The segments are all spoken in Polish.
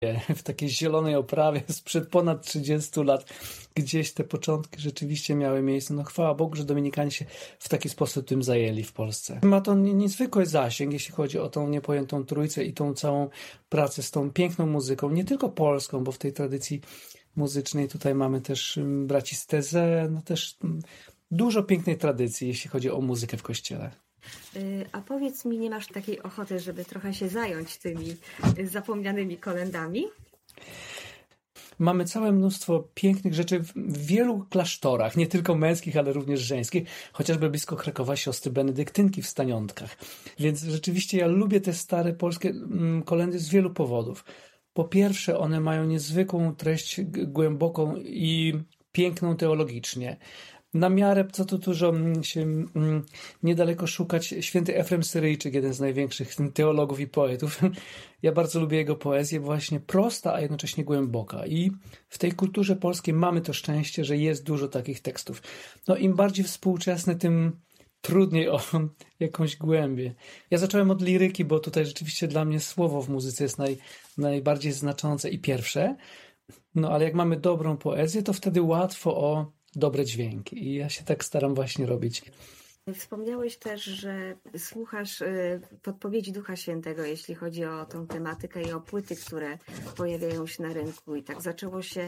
w takiej zielonej oprawie sprzed ponad 30 lat. Gdzieś te początki rzeczywiście miały miejsce. No chwała Bogu, że Dominikanie się w taki sposób tym zajęli w Polsce. Ma to niezwykły zasięg, jeśli chodzi o tą niepojętą trójcę i tą całą pracę z tą piękną muzyką, nie tylko polską, bo w tej tradycji muzycznej tutaj mamy też braci z Teze, no też dużo pięknej tradycji, jeśli chodzi o muzykę w kościele. A powiedz mi, nie masz takiej ochoty, żeby trochę się zająć tymi zapomnianymi kolędami? Mamy całe mnóstwo pięknych rzeczy w wielu klasztorach, nie tylko męskich, ale również żeńskich, chociażby blisko Krakowa siostry benedyktynki w Staniątkach. Więc rzeczywiście ja lubię te stare polskie kolędy z wielu powodów. Po pierwsze, one mają niezwykłą treść głęboką i piękną teologicznie. Na miarę, co tu dużo się niedaleko szukać, święty Efrem Syryjczyk, jeden z największych teologów i poetów. Ja bardzo lubię jego poezję, właśnie prosta, a jednocześnie głęboka. I w tej kulturze polskiej mamy to szczęście, że jest dużo takich tekstów. No im bardziej współczesne, tym trudniej o jakąś głębię. Ja zacząłem od liryki, bo tutaj rzeczywiście dla mnie słowo w muzyce jest najbardziej znaczące i pierwsze. No ale jak mamy dobrą poezję, to wtedy łatwo o dobre dźwięki. I ja się tak staram właśnie robić. Wspomniałeś też, że słuchasz podpowiedzi Ducha Świętego, jeśli chodzi o tą tematykę i o płyty, które pojawiają się na rynku. I tak zaczęło się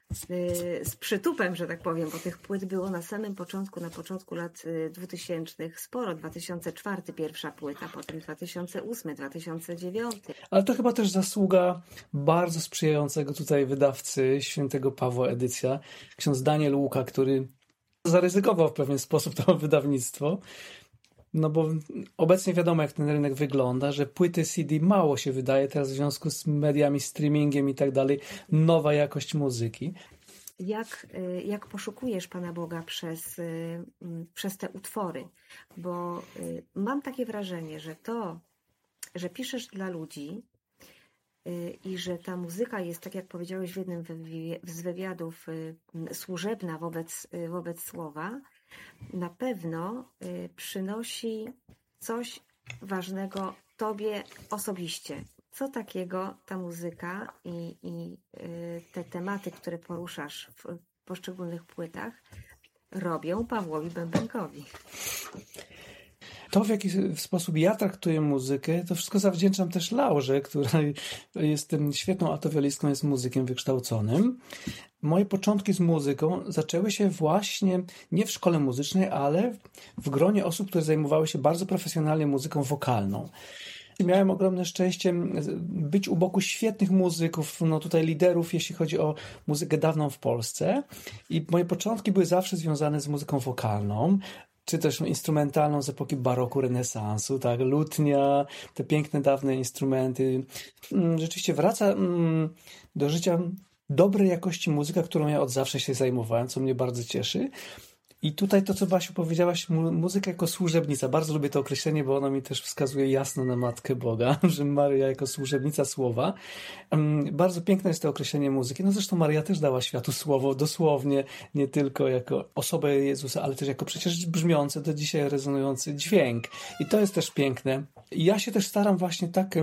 z przytupem, że tak powiem, bo tych płyt było na samym początku, na początku lat 2000 sporo. 2004 pierwsza płyta, potem 2008, 2009. Ale to chyba też zasługa bardzo sprzyjającego tutaj wydawcy Świętego Pawła Edycja, ksiądz Daniel Łuka, który zaryzykował w pewien sposób to wydawnictwo, no bo obecnie wiadomo, jak ten rynek wygląda, że płyty CD mało się wydaje teraz w związku z mediami, streamingiem i tak dalej, nowa jakość muzyki. Jak poszukujesz Pana Boga przez te utwory? Bo mam takie wrażenie, że to, że piszesz dla ludzi i że ta muzyka jest, tak jak powiedziałeś w jednym z wywiadów, służebna wobec słowa, na pewno przynosi coś ważnego Tobie osobiście. Co takiego ta muzyka i te tematy, które poruszasz w poszczególnych płytach, robią Pawłowi Bębenkowi? To, w jaki sposób ja traktuję muzykę, to wszystko zawdzięczam też Laurze, która jest świetną altowiolistką, jest muzykiem wykształconym. Moje początki z muzyką zaczęły się właśnie nie w szkole muzycznej, ale w gronie osób, które zajmowały się bardzo profesjonalnie muzyką wokalną. Miałem ogromne szczęście być u boku świetnych muzyków, no tutaj liderów, jeśli chodzi o muzykę dawną w Polsce. I moje początki były zawsze związane z muzyką wokalną, czy też instrumentalną z epoki baroku, renesansu, tak, lutnia, te piękne, dawne instrumenty. Rzeczywiście wraca do życia dobrej jakości muzyka, którą ja od zawsze się zajmowałem, co mnie bardzo cieszy. I tutaj to, co Basiu powiedziałaś, muzyka jako służebnica. Bardzo lubię to określenie, bo ono mi też wskazuje jasno na Matkę Boga, że Maryja jako służebnica słowa. Bardzo piękne jest to określenie muzyki. No zresztą Maryja też dała światu słowo, dosłownie, nie tylko jako osobę Jezusa, ale też jako przecież brzmiący, do dzisiaj rezonujący dźwięk. I to jest też piękne. I ja się też staram właśnie tak...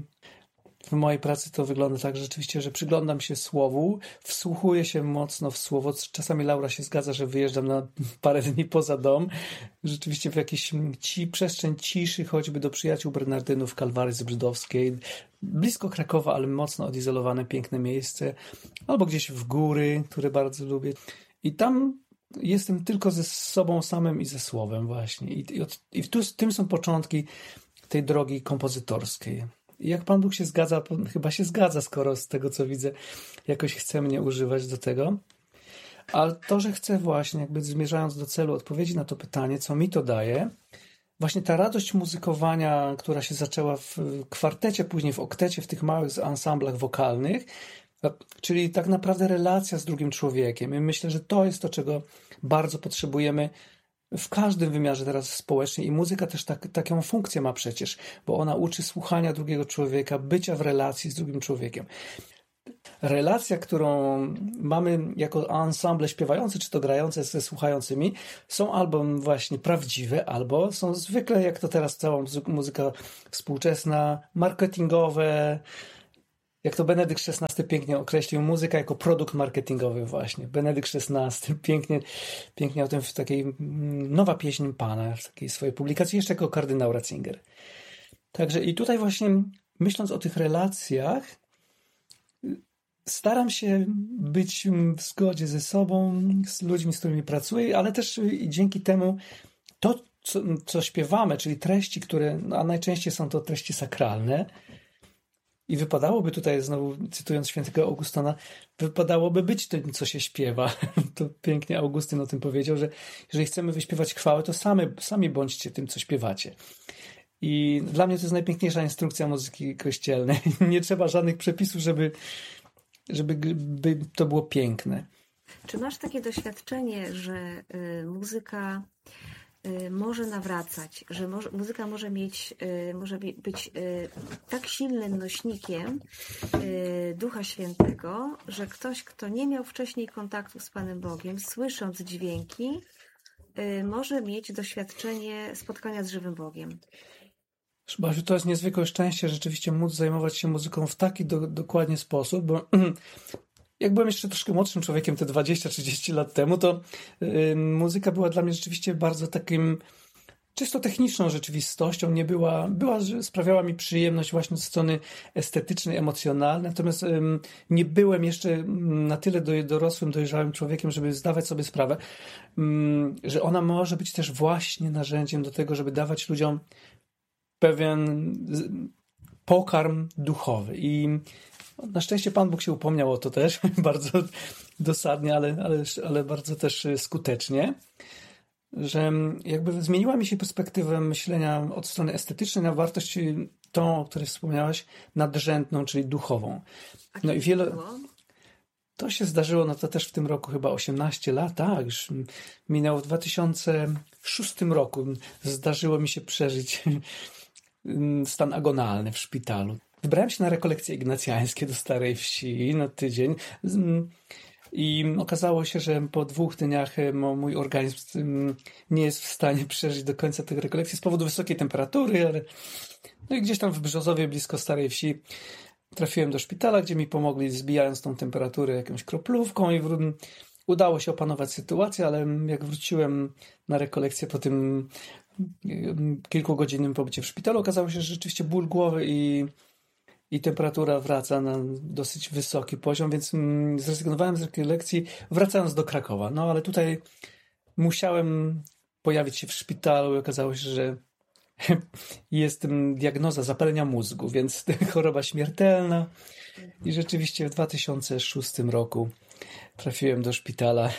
W mojej pracy to wygląda tak rzeczywiście, że przyglądam się słowu, wsłuchuję się mocno w słowo. Czasami Laura się zgadza, że wyjeżdżam na parę dni poza dom. Rzeczywiście w jakieś przestrzeń ciszy, choćby do przyjaciół Bernardynów, Kalwarii Zebrzydowskiej, blisko Krakowa, ale mocno odizolowane, piękne miejsce. Albo gdzieś w góry, które bardzo lubię. I tam jestem tylko ze sobą samym i ze słowem właśnie. I tym są początki tej drogi kompozytorskiej. Jak Pan Bóg się zgadza, chyba się zgadza, skoro z tego, co widzę, jakoś chce mnie używać do tego. Ale to, że chcę właśnie, jakby zmierzając do celu odpowiedzi na to pytanie, co mi to daje, właśnie ta radość muzykowania, która się zaczęła w kwartecie, później w oktecie, w tych małych ansamblach wokalnych, czyli tak naprawdę relacja z drugim człowiekiem. I myślę, że to jest to, czego bardzo potrzebujemy w każdym wymiarze teraz społecznie i muzyka też taką funkcję ma przecież, bo ona uczy słuchania drugiego człowieka, bycia w relacji z drugim człowiekiem. Relacja, którą mamy jako ensemble śpiewający czy to grające ze słuchającymi, są albo właśnie prawdziwe, albo są zwykle, jak to teraz cała muzyka współczesna, marketingowe, jak to Benedykt XVI pięknie określił, muzyka jako produkt marketingowy właśnie. Benedykt XVI pięknie o tym w takiej Nowa pieśń Pana, w takiej swojej publikacji, jeszcze jako kardynał Ratzinger. Także i tutaj właśnie myśląc o tych relacjach, staram się być w zgodzie ze sobą, z ludźmi, z którymi pracuję, ale też dzięki temu to, co śpiewamy, czyli treści, które, a najczęściej są to treści sakralne, i wypadałoby tutaj, znowu cytując świętego Augustana, wypadałoby być tym, co się śpiewa. To pięknie Augustyn o tym powiedział, że jeżeli chcemy wyśpiewać chwałę, to sami bądźcie tym, co śpiewacie. I dla mnie to jest najpiękniejsza instrukcja muzyki kościelnej. Nie trzeba żadnych przepisów, żeby to było piękne. Czy masz takie doświadczenie, że muzyka może nawracać, że muzyka może być tak silnym nośnikiem Ducha Świętego, że ktoś, kto nie miał wcześniej kontaktu z Panem Bogiem, słysząc dźwięki, może mieć doświadczenie spotkania z żywym Bogiem? Basiu, to jest niezwykłe szczęście rzeczywiście móc zajmować się muzyką w taki dokładnie sposób, bo jak byłem jeszcze troszkę młodszym człowiekiem, te 20-30 lat temu, to muzyka była dla mnie rzeczywiście bardzo takim czysto techniczną rzeczywistością. Sprawiała mi przyjemność właśnie od strony estetycznej, emocjonalnej, natomiast nie byłem jeszcze na tyle dorosłym, dojrzałym człowiekiem, żeby zdawać sobie sprawę, że ona może być też właśnie narzędziem do tego, żeby dawać ludziom pewien pokarm duchowy. I na szczęście Pan Bóg się upomniał o to też, bardzo dosadnie, ale bardzo też skutecznie, że jakby zmieniła mi się perspektywa myślenia od strony estetycznej na wartość tą, o której wspomniałaś, nadrzędną, czyli duchową. No i to się zdarzyło, no to też w tym roku chyba 18 lat, tak, już minęło w 2006 roku. Zdarzyło mi się przeżyć stan agonalny w szpitalu. Wybrałem się na rekolekcje ignacjańskie do Starej Wsi na tydzień i okazało się, że po 2 dniach mój organizm nie jest w stanie przeżyć do końca tych rekolekcji z powodu wysokiej temperatury, ale no i gdzieś tam w Brzozowie, blisko Starej Wsi, trafiłem do szpitala, gdzie mi pomogli, zbijając tą temperaturę jakąś kroplówką i udało się opanować sytuację, ale jak wróciłem na rekolekcję po tym kilkugodzinnym pobycie w szpitalu, okazało się, że rzeczywiście ból głowy i temperatura wraca na dosyć wysoki poziom, więc zrezygnowałem z rekolekcji, wracając do Krakowa. No ale tutaj musiałem pojawić się w szpitalu i okazało się, że jest diagnoza zapalenia mózgu, więc choroba śmiertelna. I rzeczywiście w 2006 roku trafiłem do szpitala.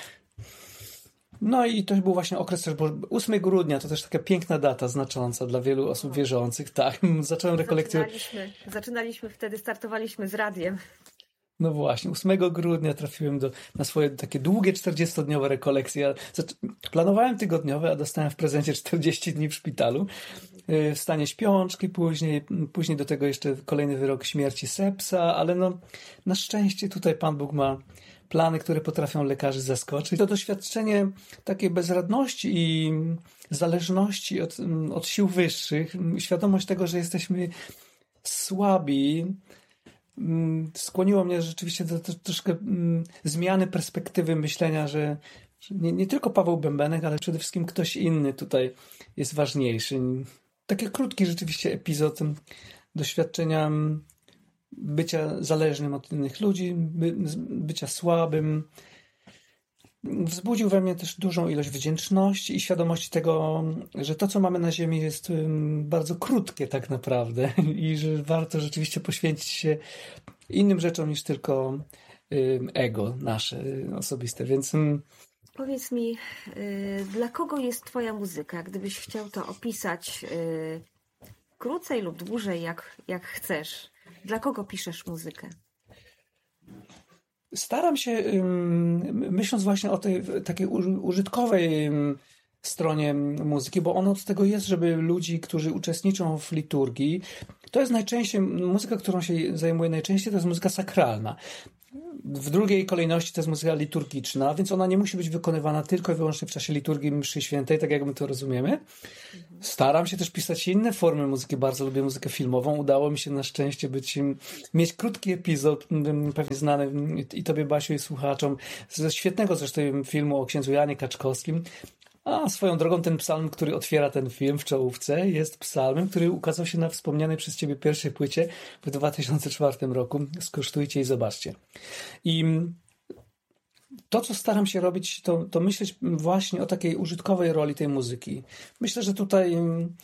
No i to był właśnie okres też, bo 8 grudnia to też taka piękna data znacząca dla wielu osób wierzących. Tak, zacząłem rekolekcję. Zaczynaliśmy wtedy, startowaliśmy z radiem. No właśnie, 8 grudnia trafiłem na swoje takie długie 40-dniowe rekolekcje. Planowałem tygodniowe, a dostałem w prezencie 40 dni w szpitalu. W stanie śpiączki później do tego jeszcze kolejny wyrok śmierci sepsa, ale no na szczęście tutaj Pan Bóg ma plany, które potrafią lekarzy zaskoczyć. To doświadczenie takiej bezradności i zależności od sił wyższych, świadomość tego, że jesteśmy słabi, skłoniło mnie rzeczywiście do troszkę zmiany perspektywy myślenia, że nie tylko Paweł Bębenek, ale przede wszystkim ktoś inny tutaj jest ważniejszy. Taki krótki rzeczywiście epizod doświadczenia bycia zależnym od innych ludzi, bycia słabym. Wzbudził we mnie też dużą ilość wdzięczności i świadomości tego, że to, co mamy na ziemi, jest bardzo krótkie tak naprawdę i że warto rzeczywiście poświęcić się innym rzeczom niż tylko ego nasze osobiste. Więc powiedz mi, dla kogo jest Twoja muzyka? Gdybyś chciał to opisać krócej lub dłużej, jak chcesz. Dla kogo piszesz muzykę? Staram się, myśląc właśnie o tej takiej użytkowej stronie muzyki, bo ono od tego jest, żeby ludzi, którzy uczestniczą w liturgii, to jest najczęściej, muzyka, którą się zajmuję najczęściej, to jest muzyka sakralna. W drugiej kolejności to jest muzyka liturgiczna, więc ona nie musi być wykonywana tylko i wyłącznie w czasie liturgii mszy świętej, tak jak my to rozumiemy. Staram się też pisać inne formy muzyki, bardzo lubię muzykę filmową. Udało mi się na szczęście mieć krótki epizod, pewnie znany i tobie, Basiu, i słuchaczom, ze świetnego zresztą filmu o księdzu Janie Kaczkowskim. A swoją drogą ten psalm, który otwiera ten film w czołówce, jest psalmem, który ukazał się na wspomnianej przez ciebie pierwszej płycie w 2004 roku. Skosztujcie i zobaczcie. I to, co staram się robić, to myśleć właśnie o takiej użytkowej roli tej muzyki. Myślę, że tutaj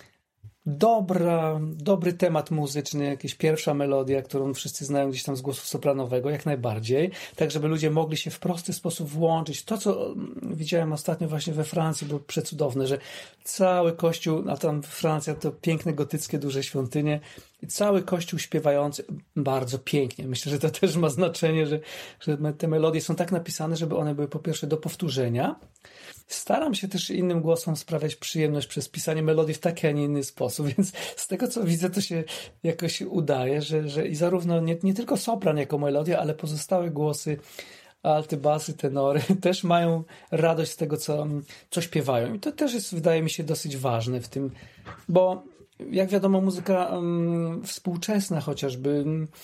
dobry temat muzyczny, jakaś pierwsza melodia, którą wszyscy znają gdzieś tam z głosu sopranowego, jak najbardziej, tak żeby ludzie mogli się w prosty sposób włączyć. To, co widziałem ostatnio właśnie we Francji, było przecudowne, że cały kościół, a tam Francja to piękne, gotyckie, duże świątynie, i cały kościół śpiewający bardzo pięknie. Myślę, że to też ma znaczenie, że te melodie są tak napisane, żeby one były po pierwsze do powtórzenia. Staram się też innym głosom sprawiać przyjemność przez pisanie melodii w taki, a nie inny sposób, więc z tego, co widzę, to się jakoś udaje, że i zarówno nie tylko sopran jako melodia, ale pozostałe głosy, alty, basy, tenory też mają radość z tego, co śpiewają. I to też jest, wydaje mi się, dosyć ważne w tym, bo jak wiadomo, muzyka współczesna chociażby,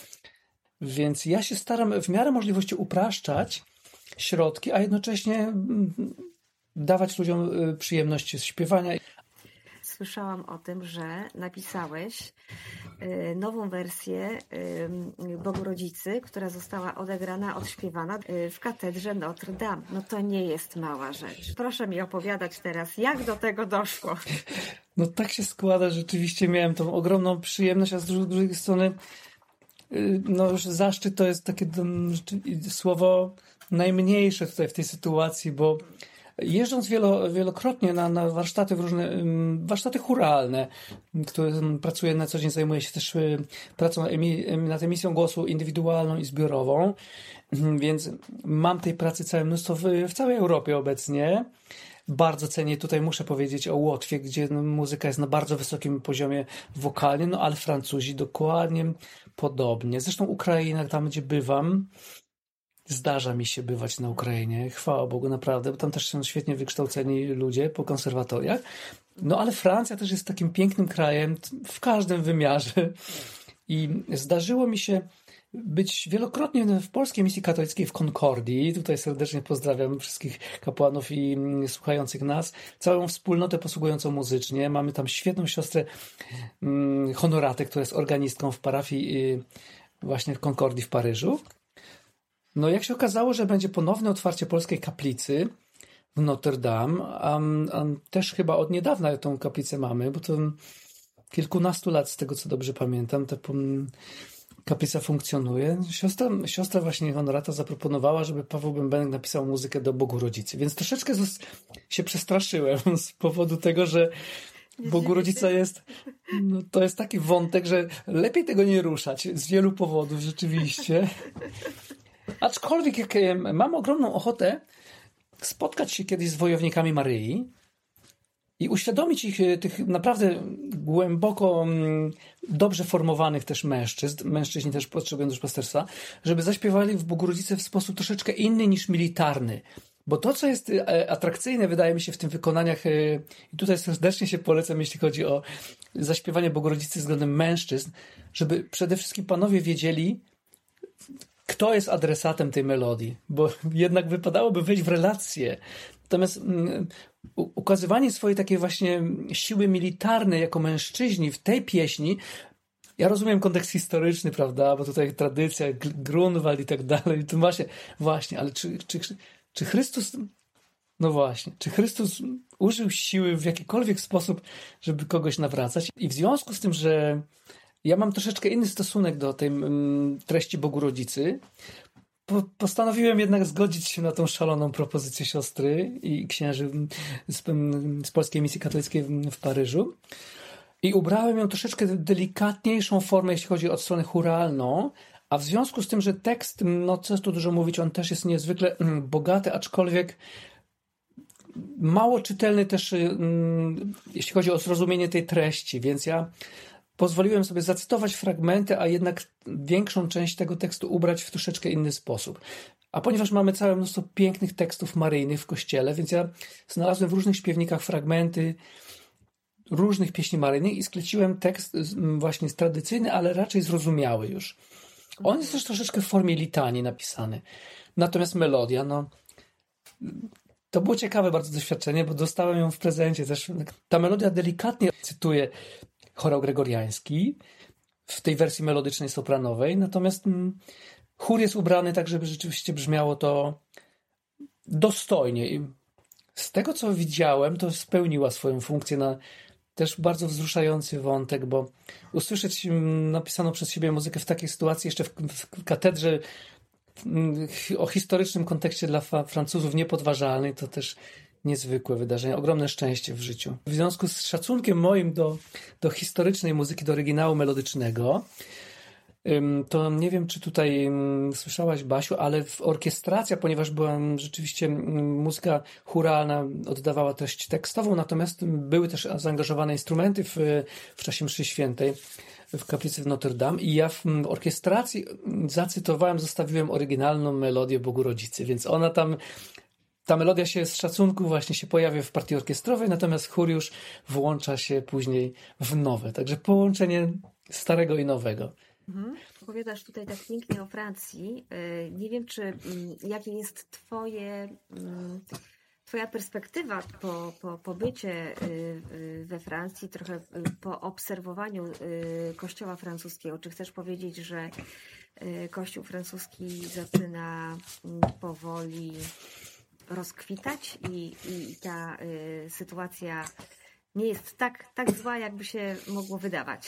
więc ja się staram w miarę możliwości upraszczać środki, a jednocześnie dawać ludziom przyjemność z śpiewania. Słyszałam o tym, że napisałeś nową wersję Bogu Rodzicy, która została odegrana, odśpiewana w katedrze Notre Dame. No to nie jest mała rzecz. Proszę mi opowiadać teraz, jak do tego doszło. No tak się składa, rzeczywiście miałem tą ogromną przyjemność, a z drugiej strony no już zaszczyt to jest takie słowo najmniejsze tutaj w tej sytuacji, bo jeżdżąc wielokrotnie na warsztaty warsztaty chóralne, które pracuję na co dzień, zajmuję się też pracą nad emisją głosu indywidualną i zbiorową, więc mam tej pracy całe mnóstwo w całej Europie obecnie. Bardzo cenię, tutaj muszę powiedzieć o Łotwie, gdzie muzyka jest na bardzo wysokim poziomie wokalnym, no ale Francuzi dokładnie podobnie. Zresztą Ukraina, tam gdzie bywam, zdarza mi się bywać na Ukrainie, chwała Bogu, naprawdę, bo tam też są świetnie wykształceni ludzie po konserwatoriach. No ale Francja też jest takim pięknym krajem w każdym wymiarze i zdarzyło mi się być wielokrotnie w polskiej misji katolickiej w Concordii. Tutaj serdecznie pozdrawiam wszystkich kapłanów i słuchających nas, całą wspólnotę posługującą muzycznie. Mamy tam świetną siostrę Honoratę, która jest organistką w parafii właśnie w Concordii w Paryżu. No jak się okazało, że będzie ponowne otwarcie polskiej kaplicy w Notre Dame, a też chyba od niedawna tą kaplicę mamy, bo to kilkunastu lat, z tego co dobrze pamiętam, ta kaplica funkcjonuje. Siostra właśnie Honorata zaproponowała, żeby Paweł Bębenek napisał muzykę do Bogu Rodzicy, więc troszeczkę się przestraszyłem z powodu tego, że Bogu Rodzica to jest taki wątek, że lepiej tego nie ruszać z wielu powodów rzeczywiście. Aczkolwiek jak mam ogromną ochotę spotkać się kiedyś z wojownikami Maryi i uświadomić ich, tych naprawdę głęboko dobrze formowanych też mężczyźni też potrzebują duszpasterstwa, żeby zaśpiewali w Bogu Rodzicy w sposób troszeczkę inny niż militarny. Bo to, co jest atrakcyjne, wydaje mi się w tym wykonaniach, i tutaj serdecznie się polecam, jeśli chodzi o zaśpiewanie Bogu Rodzicy względem mężczyzn, żeby przede wszystkim panowie wiedzieli, kto jest adresatem tej melodii, bo jednak wypadałoby wejść w relację. Natomiast ukazywanie swojej takiej właśnie siły militarnej jako mężczyźni w tej pieśni, ja rozumiem kontekst historyczny, prawda, bo tutaj tradycja, Grunwald i tak dalej, to właśnie, ale czy Chrystus, no właśnie, czy Chrystus użył siły w jakikolwiek sposób, żeby kogoś nawracać? I w związku z tym, że ja mam troszeczkę inny stosunek do tej treści Bogu Rodzicy, postanowiłem jednak zgodzić się na tą szaloną propozycję siostry i księży z polskiej misji katolickiej w Paryżu i ubrałem ją troszeczkę delikatniejszą formę, jeśli chodzi o stronę chóralną, a w związku z tym, że tekst, no co tu dużo mówić, on też jest niezwykle bogaty, aczkolwiek mało czytelny też, jeśli chodzi o zrozumienie tej treści, więc ja pozwoliłem sobie zacytować fragmenty, a jednak większą część tego tekstu ubrać w troszeczkę inny sposób. A ponieważ mamy całe mnóstwo pięknych tekstów maryjnych w kościele, więc ja znalazłem w różnych śpiewnikach fragmenty różnych pieśni maryjnych i skleciłem tekst właśnie tradycyjny, ale raczej zrozumiały już. On jest też troszeczkę w formie litanii napisany. Natomiast melodia, to było ciekawe bardzo doświadczenie, bo dostałem ją w prezencie też. Ta melodia delikatnie cytuje chorał gregoriański w tej wersji melodycznej sopranowej, natomiast chór jest ubrany tak, żeby rzeczywiście brzmiało to dostojnie. I z tego, co widziałem, to spełniła swoją funkcję na też bardzo wzruszający wątek, bo usłyszeć napisaną przez siebie muzykę w takiej sytuacji, jeszcze w katedrze o historycznym kontekście dla Francuzów niepodważalnej, to też niezwykłe wydarzenie, ogromne szczęście w życiu. W związku z szacunkiem moim do historycznej muzyki, do oryginału melodycznego, to nie wiem, czy tutaj słyszałaś, Basiu, ale orkiestracja, ponieważ była rzeczywiście muzyka chóralna, oddawała treść tekstową, natomiast były też zaangażowane instrumenty w czasie mszy świętej w kaplicy w Notre Dame i ja w orkiestracji zostawiłem oryginalną melodię Bogu Rodzicy, więc ona tam, ta melodia się z szacunku właśnie się pojawia w partii orkiestrowej, natomiast chór już włącza się później w nowe. Także połączenie starego i nowego. Opowiadasz tutaj tak pięknie o Francji. Nie wiem, jakie jest Twoja perspektywa po pobycie we Francji, trochę po obserwowaniu kościoła francuskiego. Czy chcesz powiedzieć, że kościół francuski zaczyna powoli rozkwitać i ta sytuacja nie jest tak zła, jakby się mogło wydawać?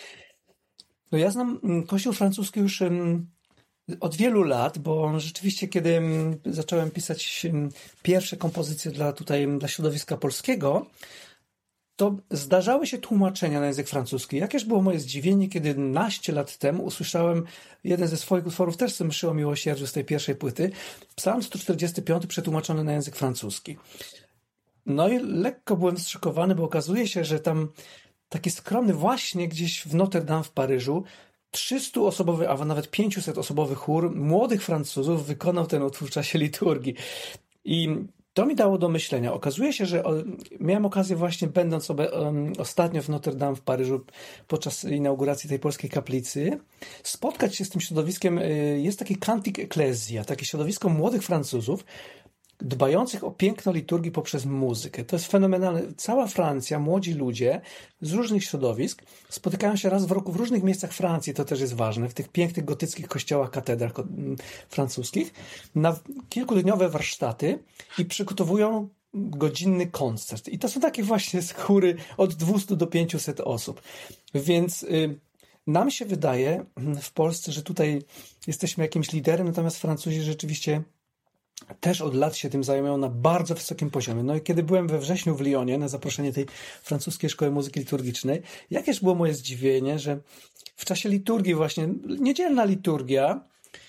No ja znam kościół francuski już od wielu lat, bo rzeczywiście kiedy zacząłem pisać pierwsze kompozycje dla środowiska polskiego, to zdarzały się tłumaczenia na język francuski. Jakież było moje zdziwienie, kiedy 11 lat temu usłyszałem jeden ze swoich utworów, też z Mszy o Miłosierdziu z tej pierwszej płyty, Psalm 145 przetłumaczony na język francuski. No i lekko byłem zszokowany, bo okazuje się, że tam taki skromny właśnie gdzieś w Notre Dame w Paryżu 300-osobowy, a nawet 500-osobowy chór młodych Francuzów wykonał ten utwór w czasie liturgii. I to mi dało do myślenia. Okazuje się, że miałem okazję właśnie, będąc ostatnio w Notre Dame w Paryżu podczas inauguracji tej polskiej kaplicy, spotkać się z tym środowiskiem. Jest taki Cantic Ecclesia, takie środowisko młodych Francuzów, dbających o piękno liturgii poprzez muzykę. To jest fenomenalne. Cała Francja, młodzi ludzie z różnych środowisk spotykają się raz w roku w różnych miejscach Francji, to też jest ważne, w tych pięknych gotyckich kościołach, katedrach francuskich, na kilkudniowe warsztaty i przygotowują godzinny koncert. I to są takie właśnie chóry od 200 do 500 osób. Więc nam się wydaje w Polsce, że tutaj jesteśmy jakimś liderem, natomiast Francuzi rzeczywiście też od lat się tym zajmują na bardzo wysokim poziomie. No i kiedy byłem we wrześniu w Lyonie na zaproszenie tej francuskiej szkoły muzyki liturgicznej, jakież było moje zdziwienie, że w czasie liturgii właśnie, niedzielna liturgia,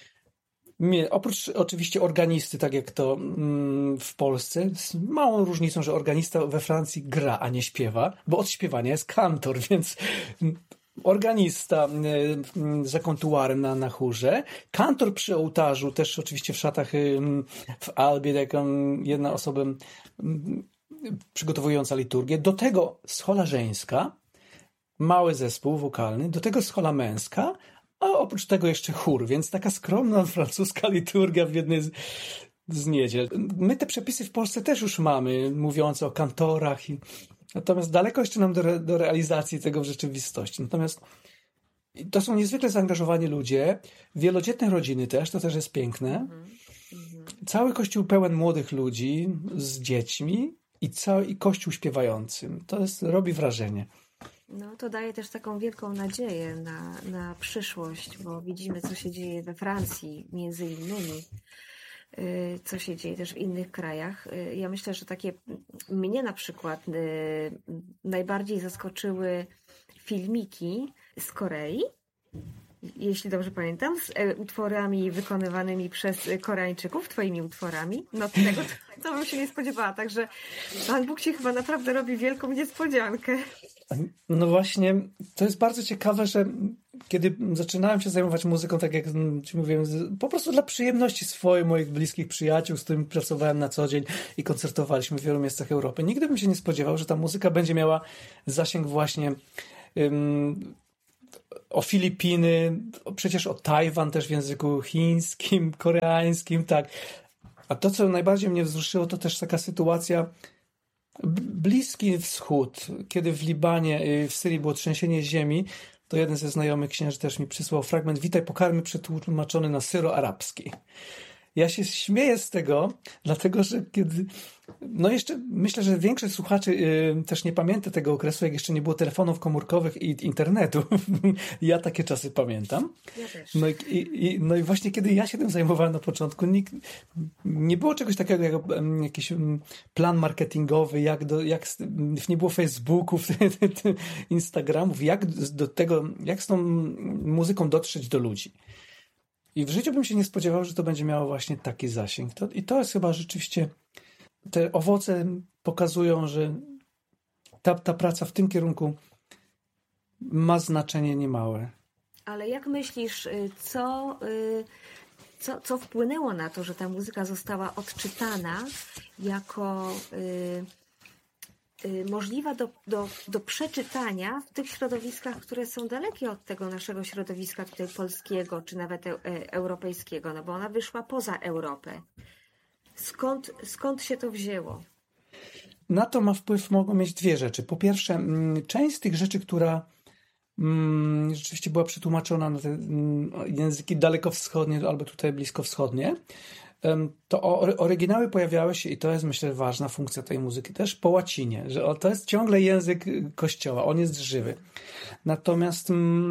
oprócz oczywiście organisty, tak jak to w Polsce, z małą różnicą, że organista we Francji gra, a nie śpiewa, bo od śpiewania jest kantor, więc organista za kontuarem na chórze, kantor przy ołtarzu, też oczywiście w szatach w albie, jako jedna osoba przygotowująca liturgię, do tego schola żeńska, mały zespół wokalny, do tego schola męska, a oprócz tego jeszcze chór, więc taka skromna francuska liturgia w jednej z niedziel. My te przepisy w Polsce też już mamy, mówiące o kantorach, natomiast daleko jeszcze nam do realizacji tego w rzeczywistości. Natomiast to są niezwykle zaangażowani ludzie, wielodzietne rodziny też, to też jest piękne. Cały kościół pełen młodych ludzi z dziećmi i kościół śpiewającym. Robi wrażenie. No to daje też taką wielką nadzieję na przyszłość, bo widzimy, co się dzieje we Francji między innymi, co się dzieje też w innych krajach. Ja myślę, że mnie na przykład najbardziej zaskoczyły filmiki z Korei, jeśli dobrze pamiętam, z utworami wykonywanymi przez Koreańczyków, twoimi utworami. No To bym się nie spodziewała, także Pan Bóg ci chyba naprawdę robi wielką niespodziankę. No właśnie, to jest bardzo ciekawe, że kiedy zaczynałem się zajmować muzyką, tak jak ci mówiłem, po prostu dla przyjemności swojej, moich bliskich przyjaciół, z którymi pracowałem na co dzień i koncertowaliśmy w wielu miejscach Europy, nigdy bym się nie spodziewał, że ta muzyka będzie miała zasięg właśnie o Filipiny, przecież o Tajwan też w języku chińskim, koreańskim, tak. A to, co najbardziej mnie wzruszyło, to też taka sytuacja Bliski Wschód. Kiedy w Libanie, w Syrii było trzęsienie ziemi, to jeden ze znajomych księży też mi przysłał fragment Witaj pokarmy przetłumaczony na syro-arabski. Ja się śmieję z tego, dlatego że kiedy... No jeszcze myślę, że większość słuchaczy też nie pamięta tego okresu, jak jeszcze nie było telefonów komórkowych i internetu. Ja takie czasy pamiętam. Ja też. No i właśnie kiedy ja się tym zajmowałem na początku, nie było czegoś takiego jak jakiś plan marketingowy, nie było Facebooków, Instagramów, jak z tą muzyką dotrzeć do ludzi. I w życiu bym się nie spodziewał, że to będzie miało właśnie taki zasięg. I to jest chyba rzeczywiście... Te owoce pokazują, że ta praca w tym kierunku ma znaczenie niemałe. Ale jak myślisz, co wpłynęło na to, że ta muzyka została odczytana jako możliwa do przeczytania w tych środowiskach, które są dalekie od tego naszego środowiska tutaj polskiego, czy nawet europejskiego, no bo ona wyszła poza Europę. Skąd się to wzięło? Na to mogą mieć dwie rzeczy. Po pierwsze, część z tych rzeczy, która rzeczywiście była przetłumaczona na te języki dalekowschodnie albo tutaj bliskowschodnie, to oryginały pojawiały się, i to jest, myślę, ważna funkcja tej muzyki, też po łacinie, że to jest ciągle język Kościoła, on jest żywy. Natomiast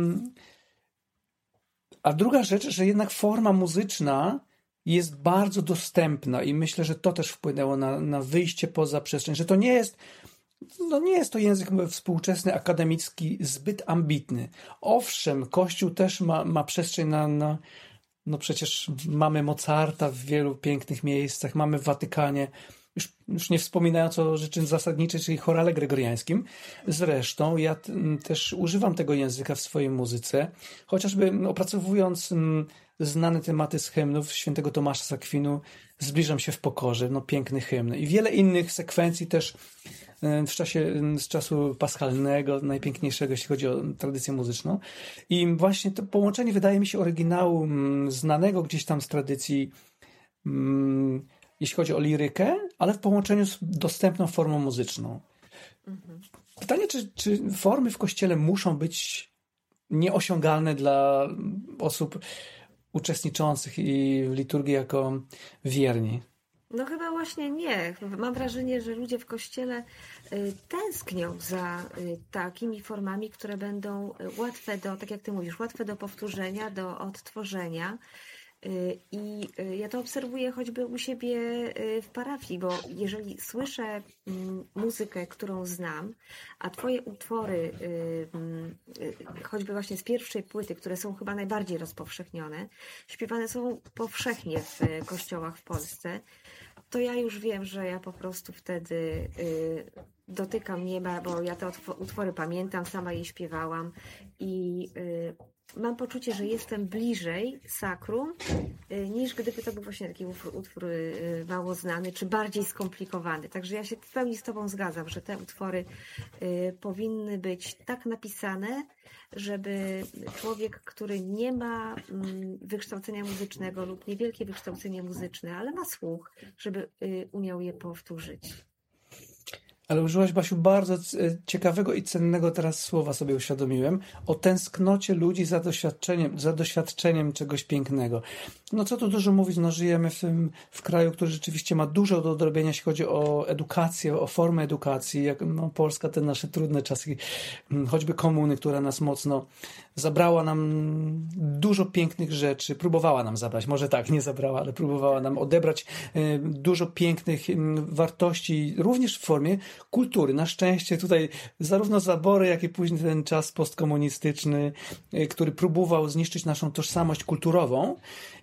a druga rzecz, że jednak forma muzyczna jest bardzo dostępna i myślę, że to też wpłynęło na wyjście poza przestrzeń, że to nie jest to język współczesny, akademicki, zbyt ambitny. Owszem, Kościół też ma przestrzeń no przecież mamy Mozarta w wielu pięknych miejscach, mamy w Watykanie, już nie wspominając o rzeczy zasadniczej, czyli chorale gregoriańskim. Zresztą ja też używam tego języka w swojej muzyce, chociażby opracowując znane tematy z hymnów świętego Tomasza z Akwinu, Zbliżam się w pokorze, piękny hymn. I wiele innych sekwencji też z czasu paschalnego, najpiękniejszego, jeśli chodzi o tradycję muzyczną. I właśnie to połączenie, wydaje mi się, oryginału znanego gdzieś tam z tradycji, jeśli chodzi o lirykę, ale w połączeniu z dostępną formą muzyczną. Pytanie, czy formy w Kościele muszą być nieosiągalne dla osób uczestniczących i w liturgii jako wierni? No chyba właśnie nie. Mam wrażenie, że ludzie w Kościele tęsknią za takimi formami, które będą łatwe tak jak ty mówisz, łatwe do powtórzenia, do odtworzenia. I ja to obserwuję choćby u siebie w parafii, bo jeżeli słyszę muzykę, którą znam, a twoje utwory, choćby właśnie z pierwszej płyty, które są chyba najbardziej rozpowszechnione, śpiewane są powszechnie w kościołach w Polsce, to ja już wiem, że ja po prostu wtedy dotykam nieba, bo ja te utwory pamiętam, sama je śpiewałam i mam poczucie, że jestem bliżej sakrum, niż gdyby to był właśnie taki utwór mało znany, czy bardziej skomplikowany. Także ja się w pełni z tobą zgadzam, że te utwory powinny być tak napisane, żeby człowiek, który nie ma wykształcenia muzycznego lub niewielkie wykształcenie muzyczne, ale ma słuch, żeby umiał je powtórzyć. Ale użyłaś, Basiu, bardzo ciekawego i cennego teraz słowa, sobie uświadomiłem, o tęsknocie ludzi za doświadczeniem czegoś pięknego. No co tu dużo mówić, żyjemy w kraju, który rzeczywiście ma dużo do odrobienia, jeśli chodzi o edukację, o formę edukacji, jak Polska, te nasze trudne czasy, choćby komuny, która nas mocno zabrała nam dużo pięknych rzeczy, próbowała nam zabrać, może tak, nie zabrała, ale próbowała nam odebrać dużo pięknych wartości, również w formie kultury. Na szczęście tutaj zarówno zabory, jak i później ten czas postkomunistyczny, który próbował zniszczyć naszą tożsamość kulturową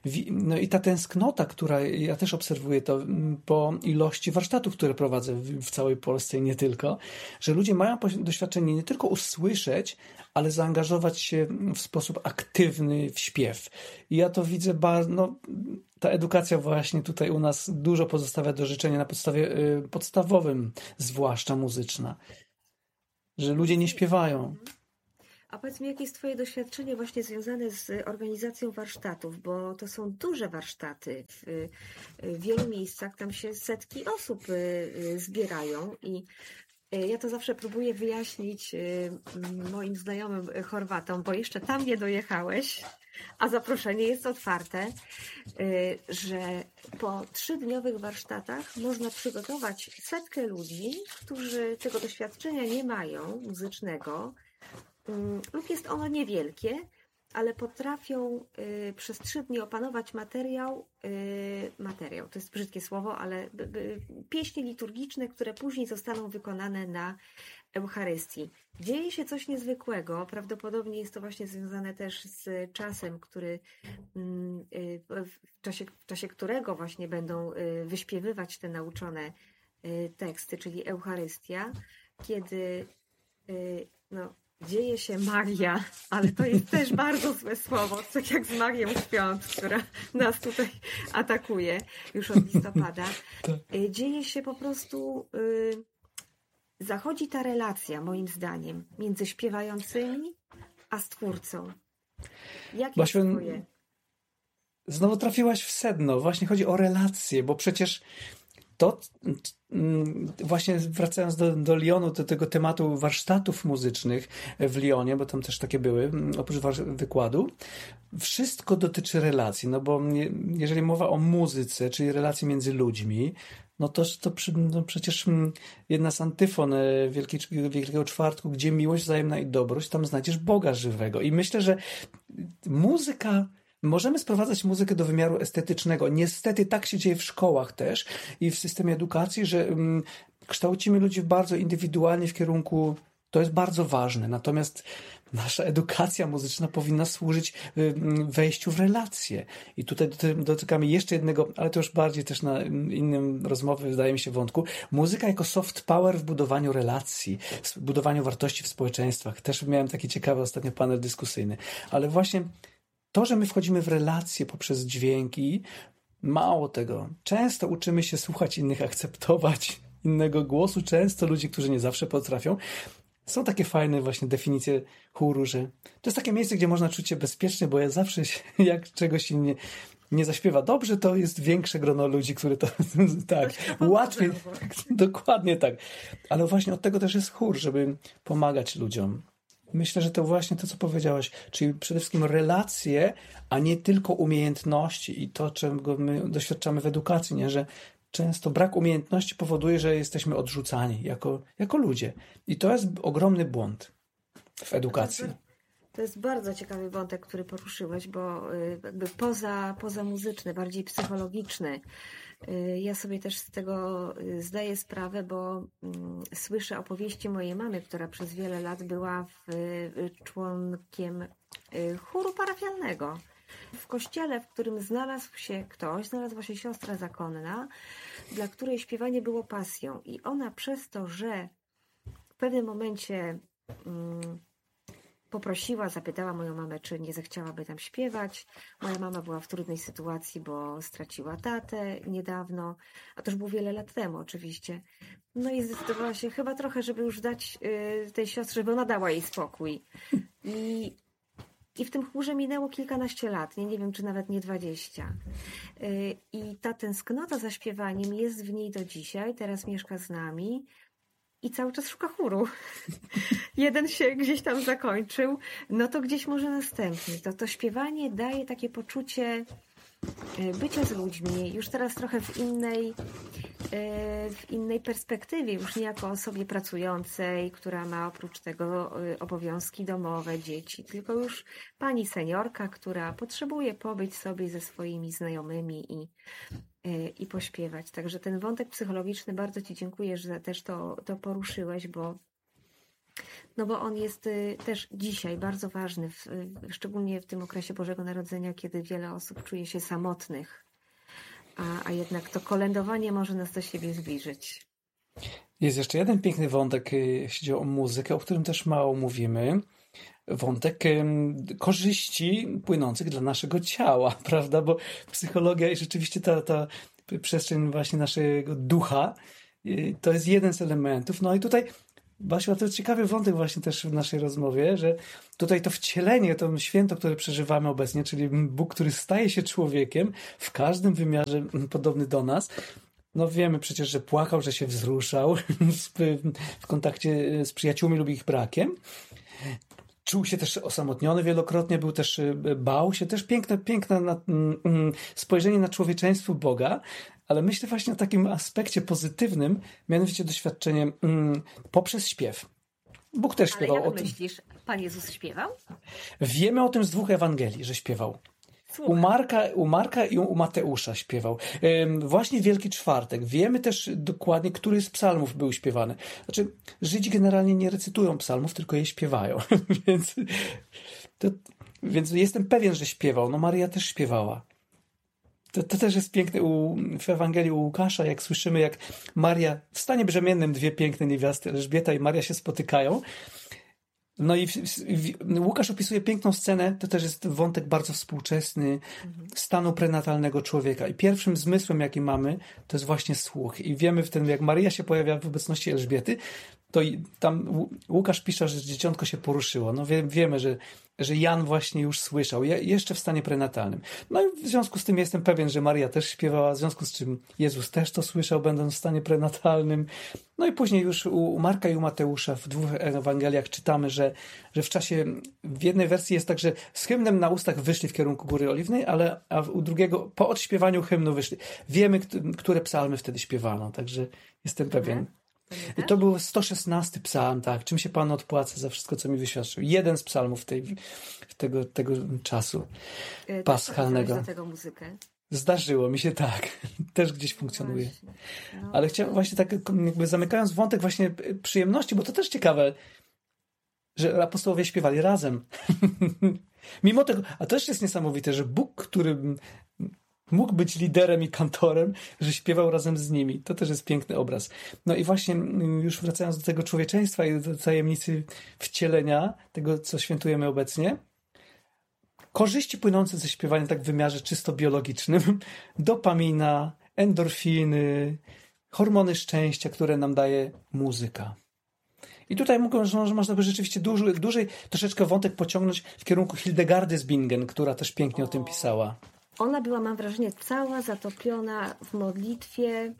No i ta tęsknota, która ja też obserwuję to po ilości warsztatów, które prowadzę w całej Polsce i nie tylko, że ludzie mają doświadczenie nie tylko usłyszeć, ale zaangażować się w sposób aktywny w śpiew. I ja to widzę bardzo, ta edukacja właśnie tutaj u nas dużo pozostawia do życzenia na podstawie podstawowym, zwłaszcza muzyczna, że ludzie nie śpiewają. A powiedz mi, jakie jest Twoje doświadczenie właśnie związane z organizacją warsztatów, bo to są duże warsztaty w wielu miejscach, tam się setki osób zbierają i ja to zawsze próbuję wyjaśnić moim znajomym Chorwatom, bo jeszcze tam nie dojechałeś, a zaproszenie jest otwarte, że po 3-dniowych warsztatach można przygotować setkę ludzi, którzy tego doświadczenia nie mają muzycznego, lub jest ono niewielkie, ale potrafią przez 3 dni opanować materiał, to jest brzydkie słowo, ale pieśni liturgiczne, które później zostaną wykonane na Eucharystii. Dzieje się coś niezwykłego, prawdopodobnie jest to właśnie związane też z czasem, który w czasie którego właśnie będą wyśpiewywać te nauczone teksty, czyli Eucharystia, kiedy dzieje się magia, ale to jest też bardzo złe słowo, tak jak z Magią Świąt, która nas tutaj atakuje już od listopada. Dzieje się po prostu, zachodzi ta relacja, moim zdaniem, między śpiewającymi a Stwórcą. Jakie jest twoje? Znowu trafiłaś w sedno. Właśnie chodzi o relacje, bo przecież to właśnie wracając do Lyonu, do tego tematu warsztatów muzycznych w Lyonie, bo tam też takie były, oprócz wykładu, wszystko dotyczy relacji, no bo jeżeli mowa o muzyce, czyli relacji między ludźmi, no to przecież jedna z antyfon Wielkiego Czwartku, gdzie miłość wzajemna i dobroć, tam znajdziesz Boga żywego. I myślę, że możemy sprowadzać muzykę do wymiaru estetycznego. Niestety tak się dzieje w szkołach też i w systemie edukacji, że kształcimy ludzi bardzo indywidualnie w kierunku, to jest bardzo ważne. Natomiast nasza edukacja muzyczna powinna służyć wejściu w relacje. I tutaj dotykamy jeszcze jednego, ale to już bardziej też na innym rozmowie, wydaje mi się, wątku. Muzyka jako soft power w budowaniu relacji, w budowaniu wartości w społeczeństwach. Też miałem taki ciekawy ostatnio panel dyskusyjny. Ale właśnie to, że my wchodzimy w relacje poprzez dźwięki, mało tego. Często uczymy się słuchać innych, akceptować innego głosu. Często ludzi, którzy nie zawsze potrafią. Są takie fajne właśnie definicje chóru, że to jest takie miejsce, gdzie można czuć się bezpiecznie, bo ja zawsze jak czegoś nie zaśpiewa dobrze, to jest większe grono ludzi, które to tak, łatwiej, dokładnie tak. Ale właśnie od tego też jest chór, żeby pomagać ludziom. Myślę, że to właśnie to, co powiedziałaś, czyli przede wszystkim relacje, a nie tylko umiejętności i to, czego my doświadczamy w edukacji, nie? Że często brak umiejętności powoduje, że jesteśmy odrzucani jako ludzie. I to jest ogromny błąd w edukacji. To jest bardzo ciekawy wątek, który poruszyłeś, bo jakby poza muzyczny, bardziej psychologiczny. Ja sobie też z tego zdaję sprawę, bo słyszę opowieści mojej mamy, która przez wiele lat była członkiem chóru parafialnego. W kościele, w którym znalazła się siostra zakonna, dla której śpiewanie było pasją. I ona przez to, że w pewnym momencie zapytała moją mamę, czy nie zechciałaby tam śpiewać. Moja mama była w trudnej sytuacji, bo straciła tatę niedawno, a to już było wiele lat temu oczywiście. No i zdecydowała się chyba trochę, żeby już dać tej siostrze, żeby ona dała jej spokój. I w tym chórze minęło kilkanaście lat, nie wiem, czy nawet nie 20. I ta tęsknota za śpiewaniem jest w niej do dzisiaj, teraz mieszka z nami. I cały czas szuka chóru. Jeden się gdzieś tam zakończył, no to gdzieś może następny. To śpiewanie daje takie poczucie bycia z ludźmi, już teraz trochę w innej perspektywie, już nie jako osobie pracującej, która ma oprócz tego obowiązki domowe, dzieci, tylko już pani seniorka, która potrzebuje pobyć sobie ze swoimi znajomymi i pośpiewać. Także ten wątek psychologiczny, bardzo Ci dziękuję, że też to poruszyłeś, bo No bo on jest też dzisiaj bardzo ważny, szczególnie w tym okresie Bożego Narodzenia, kiedy wiele osób czuje się samotnych, a jednak to kolędowanie może nas do siebie zbliżyć. Jest jeszcze jeden piękny wątek, jeśli chodzi o muzykę, o którym też mało mówimy. Wątek korzyści płynących dla naszego ciała, prawda? Bo psychologia i rzeczywiście ta przestrzeń właśnie naszego ducha to jest jeden z elementów. No i tutaj, Basiu, to jest ciekawy wątek właśnie też w naszej rozmowie, że tutaj to wcielenie, to święto, które przeżywamy obecnie, czyli Bóg, który staje się człowiekiem w każdym wymiarze podobny do nas. No wiemy przecież, że płakał, że się wzruszał w kontakcie z przyjaciółmi lub ich brakiem. Czuł się też osamotniony wielokrotnie, bał się. Też piękne spojrzenie na człowieczeństwo Boga, ale myślę właśnie o takim aspekcie pozytywnym, mianowicie doświadczenie poprzez śpiew. Bóg też śpiewał. Ale jak myślisz, Pan Jezus śpiewał? Wiemy o tym z 2 Ewangelii, że śpiewał. U Marka i u Mateusza śpiewał. Właśnie Wielki Czwartek. Wiemy też dokładnie, który z psalmów był śpiewany. Znaczy, Żydzi generalnie nie recytują psalmów, tylko je śpiewają. Więc jestem pewien, że śpiewał. No Maryja też śpiewała. To też jest piękne w Ewangelii u Łukasza, jak słyszymy, jak Maria w stanie brzemiennym 2 piękne niewiasty, Elżbieta i Maria się spotykają. No i Łukasz opisuje piękną scenę, to też jest wątek bardzo współczesny stanu prenatalnego człowieka. I pierwszym zmysłem, jaki mamy, to jest właśnie słuch. I wiemy w tym, jak Maryja się pojawia w obecności Elżbiety, to tam Łukasz pisze, że dzieciątko się poruszyło. No wiemy, że Jan właśnie już słyszał, jeszcze w stanie prenatalnym. No i w związku z tym jestem pewien, że Maria też śpiewała, w związku z czym Jezus też to słyszał, będąc w stanie prenatalnym. No i później już u Marka i u Mateusza w 2 Ewangeliach czytamy, że w jednej wersji jest tak, że z hymnem na ustach wyszli w kierunku Góry Oliwnej, a u drugiego po odśpiewaniu hymnu wyszli. Wiemy, które psalmy wtedy śpiewano, także jestem pewien. I to był 116 psalm, tak. Czym się Pan odpłaca za wszystko, co mi wyświadczył. Jeden z psalmów tego czasu paschalnego. Za tego muzykę. Zdarzyło mi się tak. Też gdzieś funkcjonuje. No. Ale chciałem właśnie tak jakby zamykając wątek właśnie przyjemności, bo to też ciekawe, że apostołowie śpiewali razem. Mimo tego, a też jest niesamowite, że Bóg, który mógł być liderem i kantorem, że śpiewał razem z nimi. To też jest piękny obraz. No i właśnie już wracając do tego człowieczeństwa i do tajemnicy wcielenia, tego, co świętujemy obecnie, korzyści płynące ze śpiewania tak w wymiarze czysto biologicznym, dopamina, endorfiny, hormony szczęścia, które nam daje muzyka. I tutaj można by rzeczywiście dłużej troszeczkę wątek pociągnąć w kierunku Hildegardy z Bingen, która też pięknie o tym pisała. Ona była, mam wrażenie, cała zatopiona w modlitwie,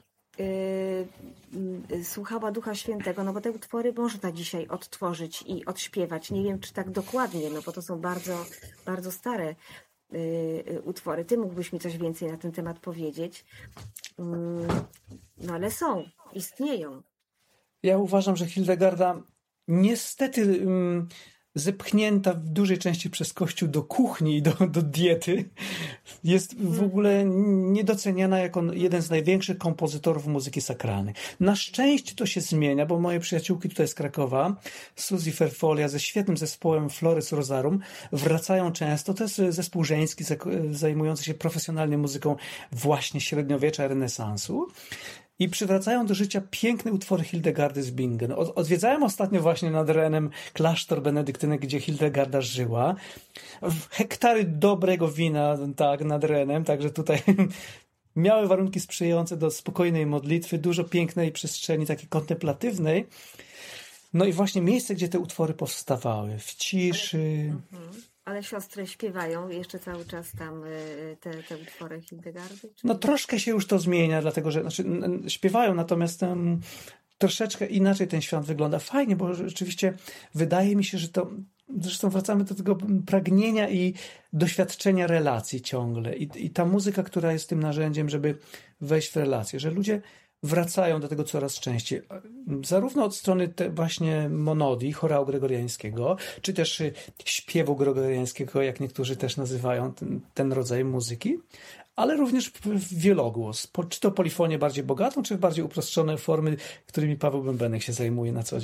słuchała Ducha Świętego, no bo te utwory można dzisiaj odtworzyć i odśpiewać. Nie wiem, czy tak dokładnie, no bo to są bardzo, bardzo stare utwory. Ty mógłbyś mi coś więcej na ten temat powiedzieć. No ale istnieją. Ja uważam, że Hildegarda niestety zepchnięta w dużej części przez Kościół do kuchni i do diety, jest w ogóle niedoceniana jako jeden z największych kompozytorów muzyki sakralnej. Na szczęście to się zmienia, bo moje przyjaciółki tutaj z Krakowa, Suzy Ferfolia ze świetnym zespołem Flores Rosarum, wracają często. To jest zespół żeński zajmujący się profesjonalnie muzyką właśnie średniowiecza, renesansu. I przywracają do życia piękne utwory Hildegardy z Bingen. Odwiedzałem ostatnio właśnie nad Renem klasztor benedyktynek, gdzie Hildegarda żyła. Hektary dobrego wina, tak, nad Renem, także tutaj miały warunki sprzyjające do spokojnej modlitwy, dużo pięknej przestrzeni, takiej kontemplatywnej. No i właśnie miejsce, gdzie te utwory powstawały, w ciszy. Ale siostry śpiewają jeszcze cały czas tam te utwory Hildegardy? Czy... No troszkę się już to zmienia, dlatego że śpiewają, natomiast troszeczkę inaczej ten świąt wygląda. Fajnie, bo rzeczywiście wydaje mi się, że to, zresztą wracamy do tego pragnienia i doświadczenia relacji ciągle. I ta muzyka, która jest tym narzędziem, żeby wejść w relacje, że ludzie wracają do tego coraz częściej. Zarówno od strony właśnie monodii, chorału gregoriańskiego, czy też śpiewu gregoriańskiego, jak niektórzy też nazywają ten rodzaj muzyki, ale również w wielogłos. Czy to polifonię bardziej bogatą, czy bardziej uproszczone formy, którymi Paweł Bębenek się zajmuje na co dzień.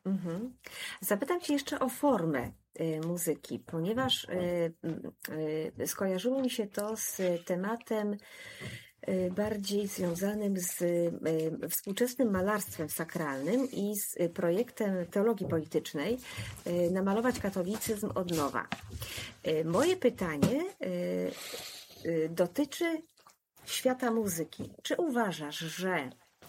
Mhm. Zapytam Cię jeszcze o formę muzyki, ponieważ skojarzyło mi się to z tematem bardziej związanym z współczesnym malarstwem sakralnym i z projektem teologii politycznej Namalować katolicyzm od nowa. Moje pytanie dotyczy świata muzyki. Czy uważasz, że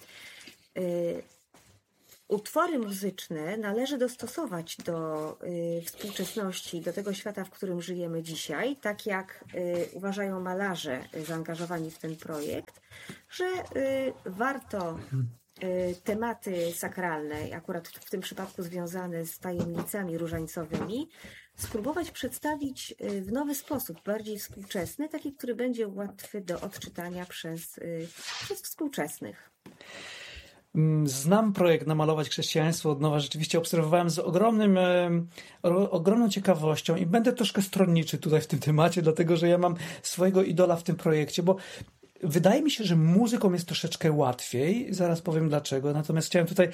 utwory muzyczne należy dostosować do współczesności, do tego świata, w którym żyjemy dzisiaj, tak jak uważają malarze zaangażowani w ten projekt, że warto tematy sakralne, akurat w tym przypadku związane z tajemnicami różańcowymi, spróbować przedstawić w nowy sposób, bardziej współczesny, taki, który będzie łatwy do odczytania przez współczesnych. Znam projekt Namalować chrześcijaństwo od nowa. Rzeczywiście obserwowałem z ogromną ciekawością i będę troszkę stronniczy tutaj w tym temacie, dlatego że ja mam swojego idola w tym projekcie, bo wydaje mi się, że muzyką jest troszeczkę łatwiej. Zaraz powiem dlaczego. Natomiast chciałem tutaj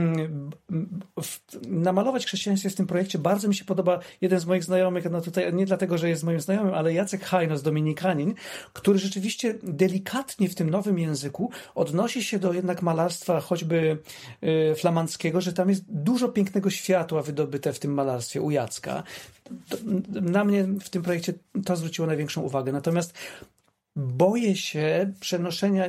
namalować chrześcijaństwo w tym projekcie. Bardzo mi się podoba jeden z moich znajomych, no tutaj nie dlatego, że jest moim znajomym, ale Jacek Hajnos, dominikanin, który rzeczywiście delikatnie w tym nowym języku odnosi się do jednak malarstwa choćby flamandzkiego, że tam jest dużo pięknego światła wydobyte w tym malarstwie u Jacka. Na mnie w tym projekcie to zwróciło największą uwagę. Natomiast boję się przenoszenia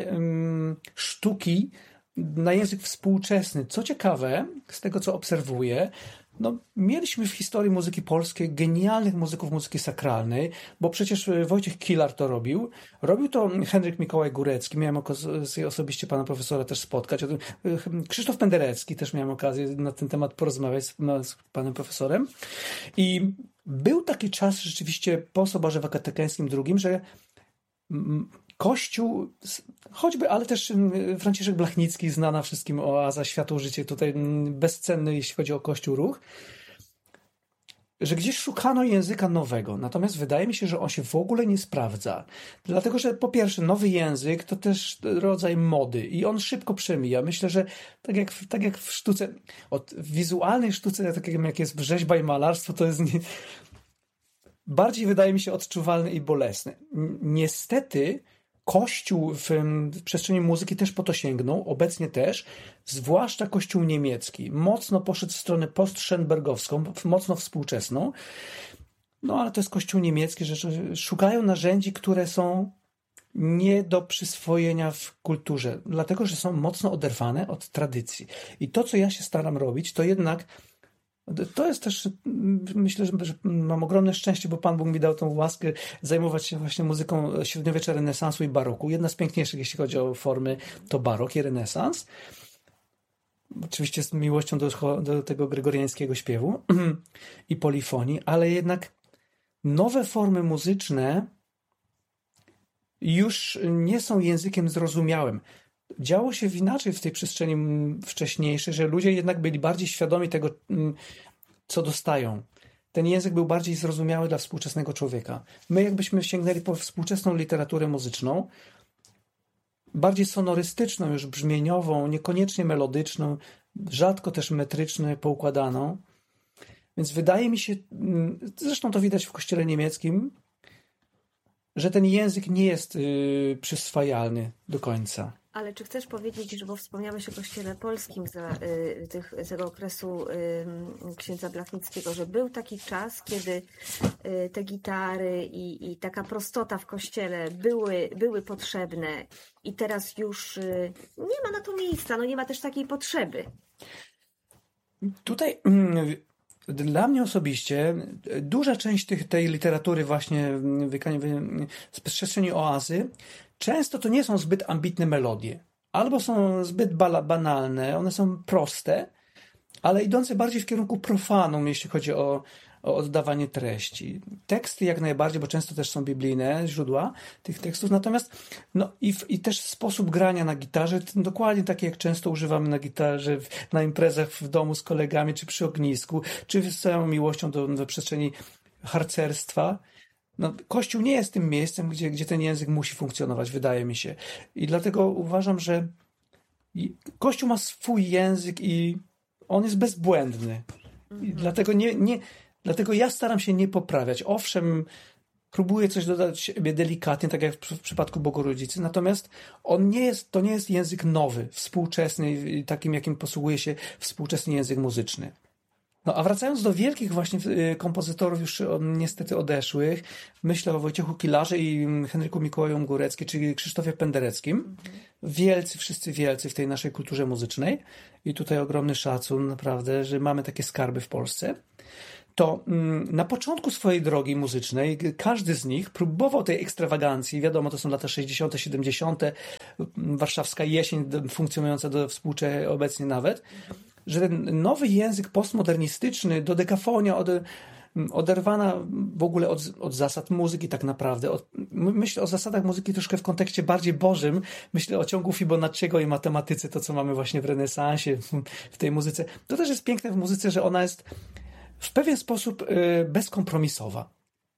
sztuki na język współczesny. Co ciekawe, z tego co obserwuję, no, mieliśmy w historii muzyki polskiej genialnych muzyków muzyki sakralnej, bo przecież Wojciech Kilar to robił. Robił to Henryk Mikołaj Górecki. Miałem okazję osobiście pana profesora też spotkać. Krzysztof Penderecki też miałem okazję na ten temat porozmawiać z panem profesorem. I był taki czas rzeczywiście po Soborze Watykańskim II, że Kościół, choćby, ale też Franciszek Blachnicki, znana wszystkim oaza Światło-Życie, tutaj bezcenny, jeśli chodzi o Kościół ruch, że gdzieś szukano języka nowego, natomiast wydaje mi się, że on się w ogóle nie sprawdza. Dlatego, że po pierwsze nowy język to też rodzaj mody i on szybko przemija. Myślę, że tak jak w sztuce, w wizualnej sztuce, tak jak jest rzeźba i malarstwo, to jest bardziej wydaje mi się odczuwalny i bolesny. Niestety Kościół w przestrzeni muzyki też po to sięgnął, obecnie też, zwłaszcza Kościół niemiecki. Mocno poszedł w stronę post-Schönbergowską, mocno współczesną. No ale to jest Kościół niemiecki, że szukają narzędzi, które są nie do przyswojenia w kulturze, dlatego że są mocno oderwane od tradycji. I to, co ja się staram robić, to jednak to jest też, myślę, że mam ogromne szczęście, bo Pan Bóg mi dał tą łaskę zajmować się właśnie muzyką średniowiecza, renesansu i baroku. Jedna z piękniejszych, jeśli chodzi o formy, to barok i renesans. Oczywiście z miłością do tego gregoriańskiego śpiewu i polifonii, ale jednak nowe formy muzyczne już nie są językiem zrozumiałym. Działo się inaczej w tej przestrzeni wcześniejszej, że ludzie jednak byli bardziej świadomi tego, co dostają. Ten język był bardziej zrozumiały dla współczesnego człowieka. My jakbyśmy sięgnęli po współczesną literaturę muzyczną, bardziej sonorystyczną, już brzmieniową, niekoniecznie melodyczną, rzadko też metryczną, poukładaną. Więc wydaje mi się, zresztą to widać w kościele niemieckim, że ten język nie jest przyswajalny do końca. Ale czy chcesz powiedzieć, że bo wspomniałeś o Kościele Polskim z tego okresu księdza Blachnickiego, że był taki czas, kiedy te gitary i taka prostota w Kościele były potrzebne i teraz już nie ma na to miejsca, no nie ma też takiej potrzeby. Tutaj dla mnie osobiście duża część tej literatury właśnie z przestrzeni oazy często to nie są zbyt ambitne melodie. Albo są zbyt banalne, one są proste, ale idące bardziej w kierunku profanum, jeśli chodzi o oddawanie treści. Teksty jak najbardziej, bo często też są biblijne źródła tych tekstów, natomiast no i też sposób grania na gitarze, dokładnie taki jak często używamy na gitarze na imprezach w domu z kolegami, czy przy ognisku, czy z całą miłością do przestrzeni harcerstwa. No, Kościół nie jest tym miejscem, gdzie ten język musi funkcjonować, wydaje mi się. I dlatego uważam, że Kościół ma swój język i on jest bezbłędny. I dlatego ja staram się nie poprawiać. Owszem, próbuję coś dodać siebie delikatnie, tak jak w przypadku Bogorodzicy, natomiast to nie jest język nowy, współczesny, takim jakim posługuje się współczesny język muzyczny. No a wracając do wielkich właśnie kompozytorów już niestety odeszłych, myślę o Wojciechu Kilarze i Henryku Mikołaju Góreckim, czyli Krzysztofie Pendereckim. Wielcy, wszyscy wielcy w tej naszej kulturze muzycznej i tutaj ogromny szacun naprawdę, że mamy takie skarby w Polsce. To na początku swojej drogi muzycznej każdy z nich próbował tej ekstrawagancji. Wiadomo, to są lata 60., 70., warszawska jesień funkcjonująca do współcześnie obecnie nawet, że ten nowy język postmodernistyczny, dodekafonia, oderwana w ogóle od zasad muzyki tak naprawdę. Myślę o zasadach muzyki troszkę w kontekście bardziej bożym. Myślę o ciągu Fibonacciego i matematyce, to co mamy właśnie w renesansie, w tej muzyce. To też jest piękne w muzyce, że ona jest w pewien sposób bezkompromisowa.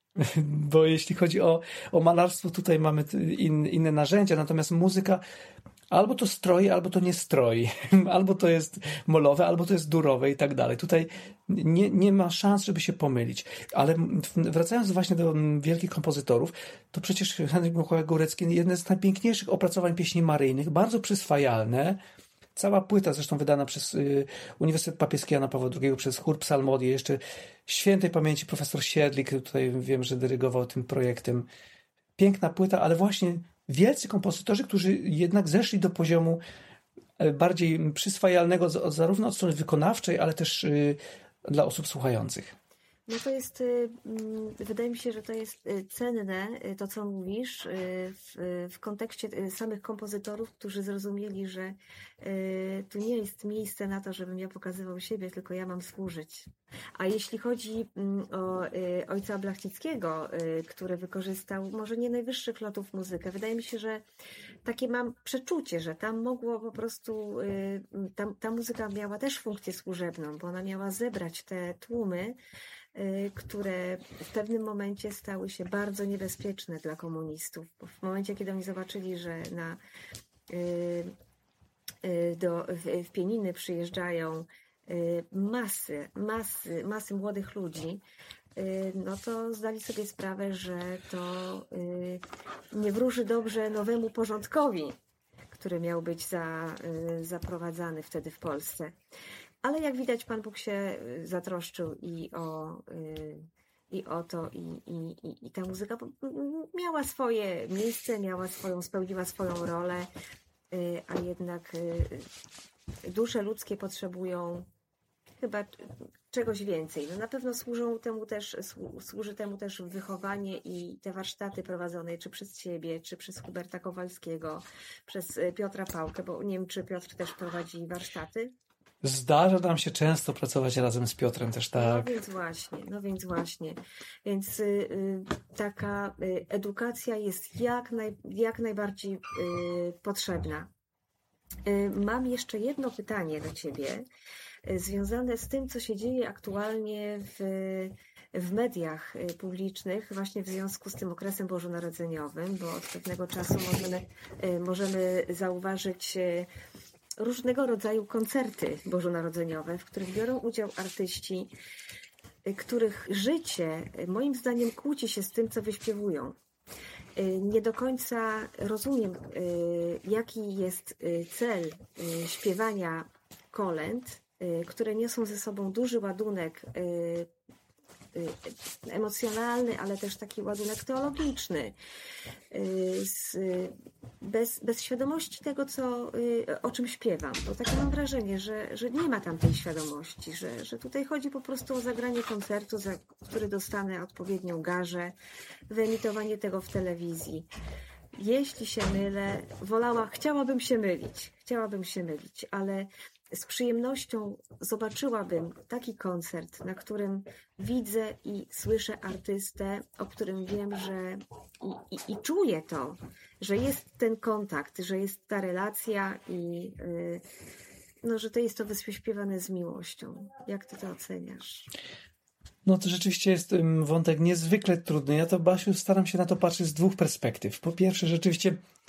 Bo jeśli chodzi o malarstwo, tutaj mamy inne narzędzia, natomiast muzyka albo to stroi, albo to nie stroi. Albo to jest molowe, albo to jest durowe i tak dalej. Tutaj nie ma szans, żeby się pomylić. Ale wracając właśnie do wielkich kompozytorów, to przecież Henryk Mikołaj Górecki, jedne z najpiękniejszych opracowań pieśni maryjnych, bardzo przyswajalne. Cała płyta zresztą wydana przez Uniwersytet Papieski Jana Pawła II, przez chór Psalmodii, jeszcze świętej pamięci profesor Siedlik, tutaj wiem, że dyrygował tym projektem. Piękna płyta, ale właśnie wielcy kompozytorzy, którzy jednak zeszli do poziomu bardziej przyswajalnego zarówno od strony wykonawczej, ale też dla osób słuchających. No to jest, wydaje mi się, że to jest cenne, to co mówisz, w kontekście samych kompozytorów, którzy zrozumieli, że tu nie jest miejsce na to, żebym ja pokazywał siebie, tylko ja mam służyć. A jeśli chodzi o ojca Blachnickiego, który wykorzystał może nie najwyższych lotów muzykę, wydaje mi się, że takie mam przeczucie, że tam mogło po prostu, ta muzyka miała też funkcję służebną, bo ona miała zebrać te tłumy, które w pewnym momencie stały się bardzo niebezpieczne dla komunistów. Bo w momencie, kiedy oni zobaczyli, że w Pieniny przyjeżdżają masy młodych ludzi, no to zdali sobie sprawę, że to nie wróży dobrze nowemu porządkowi, który miał być zaprowadzany wtedy w Polsce. Ale jak widać, Pan Bóg się zatroszczył i o to, i ta muzyka miała swoje miejsce, spełniła swoją rolę, a jednak dusze ludzkie potrzebują chyba czegoś więcej. No na pewno służy temu też wychowanie i te warsztaty prowadzone czy przez Ciebie, czy przez Huberta Kowalskiego, przez Piotra Pałkę, bo nie wiem, czy Piotr też prowadzi warsztaty. Zdarza nam się często pracować razem z Piotrem też, tak. No więc właśnie. Więc taka edukacja jest jak najbardziej potrzebna. Mam jeszcze jedno pytanie do Ciebie, związane z tym, co się dzieje aktualnie w mediach publicznych, właśnie w związku z tym okresem bożonarodzeniowym, bo od pewnego czasu możemy zauważyć różnego rodzaju koncerty bożonarodzeniowe, w których biorą udział artyści, których życie moim zdaniem kłóci się z tym, co wyśpiewują. Nie do końca rozumiem, jaki jest cel śpiewania kolęd, które niosą ze sobą duży ładunek emocjonalny, ale też taki ładunek teologiczny, bez świadomości tego, o czym śpiewam. Bo takie mam wrażenie, że nie ma tam tej świadomości, że tutaj chodzi po prostu o zagranie koncertu, za który dostanę odpowiednią garzę, wyemitowanie tego w telewizji. Jeśli się mylę, chciałabym się mylić, ale z przyjemnością zobaczyłabym taki koncert, na którym widzę i słyszę artystę, o którym wiem, że i czuję to, że jest ten kontakt, że jest ta relacja i że to jest to wyśpiewane z miłością. Jak ty to oceniasz? No to rzeczywiście jest wątek niezwykle trudny. Ja to, Basiu, staram się na to patrzeć z dwóch perspektyw. Po pierwsze, rzeczywiście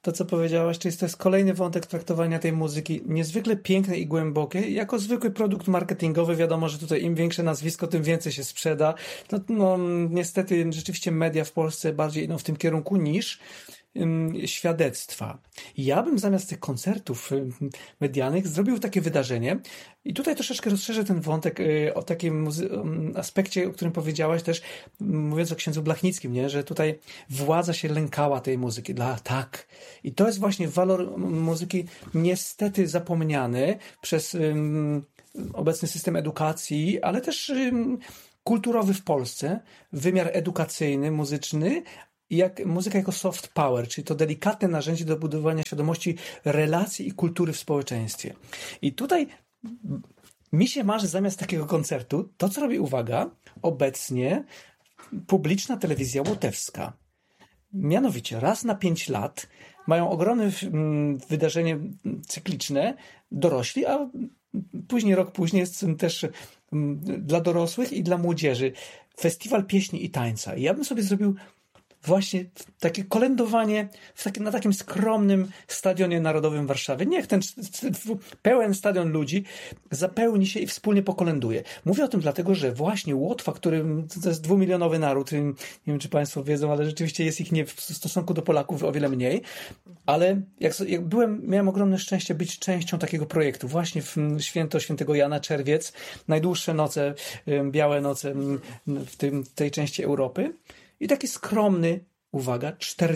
to, co powiedziałaś, czyli to jest kolejny wątek traktowania tej muzyki, niezwykle pięknej i głębokiej, jako zwykły produkt marketingowy. Wiadomo, że tutaj im większe nazwisko, tym więcej się sprzeda. No, niestety rzeczywiście media w Polsce bardziej idą w tym kierunku niż świadectwa. Ja bym zamiast tych koncertów medialnych zrobił takie wydarzenie i tutaj troszeczkę rozszerzę ten wątek o takim aspekcie, o którym powiedziałaś też, mówiąc o księdzu Blachnickim, nie? Że tutaj władza się lękała tej muzyki. Tak. I to jest właśnie walor muzyki niestety zapomniany przez obecny system edukacji, ale też kulturowy w Polsce, wymiar edukacyjny, muzyczny, muzyka jako soft power, czyli to delikatne narzędzie do budowania świadomości relacji i kultury w społeczeństwie. I tutaj mi się marzy zamiast takiego koncertu to, co robi, uwaga, obecnie publiczna telewizja łotewska. Mianowicie raz na 5 lat mają ogromne wydarzenie cykliczne dorośli, a później, rok później jest też dla dorosłych i dla młodzieży festiwal pieśni i tańca. I ja bym sobie zrobił właśnie takie kolędowanie na takim skromnym stadionie narodowym w Warszawie. Niech ten pełen stadion ludzi zapełni się i wspólnie pokolęduje. Mówię o tym dlatego, że właśnie Łotwa, to jest 2-milionowy naród, nie wiem, czy Państwo wiedzą, ale rzeczywiście jest ich w stosunku do Polaków o wiele mniej, ale jak miałem ogromne szczęście być częścią takiego projektu. Właśnie w święto świętego Jana, czerwiec, najdłuższe noce, białe noce w tej części Europy. I taki skromny, uwaga,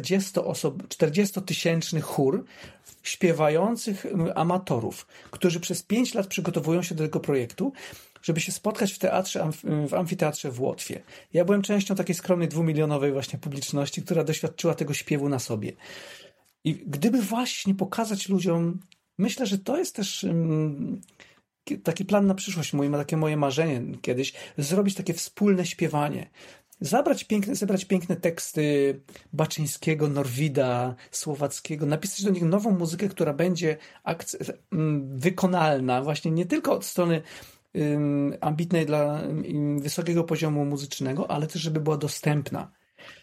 40-tysięczny chór śpiewających amatorów, którzy przez 5 lat przygotowują się do tego projektu, żeby się spotkać w amfiteatrze w Łotwie. Ja byłem częścią takiej skromnej 2-milionowej właśnie publiczności, która doświadczyła tego śpiewu na sobie. I gdyby właśnie pokazać ludziom, myślę, że to jest też taki plan na przyszłość mój, takie moje marzenie kiedyś, zrobić takie wspólne śpiewanie. Zebrać piękne teksty Baczyńskiego, Norwida, Słowackiego, napisać do nich nową muzykę, która będzie wykonalna, właśnie nie tylko od strony ambitnej dla wysokiego poziomu muzycznego, ale też, żeby była dostępna.